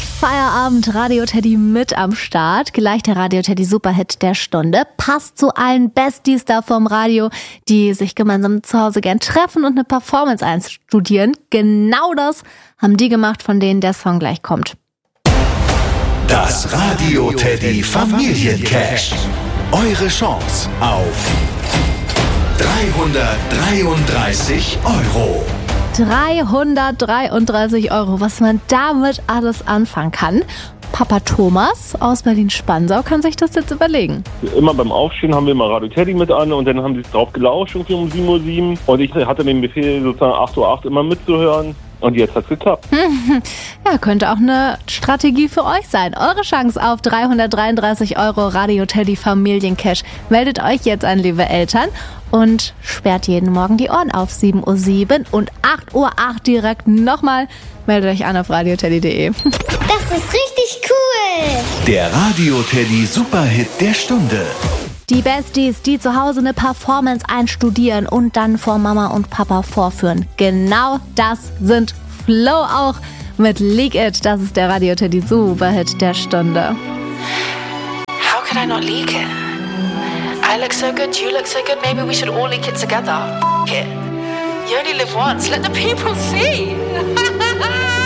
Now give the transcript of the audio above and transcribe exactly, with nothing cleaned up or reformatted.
gleich Feierabend, Radio Teddy mit am Start. Gleich der Radio Teddy Superhit der Stunde. Passt zu allen Besties da vom Radio, die sich gemeinsam zu Hause gern treffen und eine Performance einstudieren. Genau das haben die gemacht, von denen der Song gleich kommt. Das Radio Teddy Familiencash. Eure Chance auf dreihundertdreiunddreißig Euro. dreihundertdreiunddreißig Euro, was man damit alles anfangen kann. Papa Thomas aus Berlin-Spandau kann sich das jetzt überlegen. Immer beim Aufstehen haben wir mal Radio Teddy mit an und dann haben sie es drauf gelauscht, irgendwie um sieben Uhr sieben. Und ich hatte den Befehl, sozusagen acht Uhr acht immer mitzuhören. Und jetzt hat's geklappt. Ja, könnte auch eine Strategie für euch sein. Eure Chance auf dreihundertdreiunddreißig Euro Radio Teddy Familiencash. Meldet euch jetzt an, liebe Eltern, und sperrt jeden Morgen die Ohren auf. sieben Uhr sieben und acht Uhr acht direkt nochmal. Meldet euch an auf radio teddy punkt de. Das ist richtig cool. Der Radio Teddy Superhit der Stunde. Die Besties, die zu Hause eine Performance einstudieren und dann vor Mama und Papa vorführen. Genau das sind Flow auch mit Leak It. Das ist der Radio Teddy Superhit der Stunde. How could I not leak it? I look so good, you look so good, maybe we should all leak it together. F- it. You only live once, let the people see.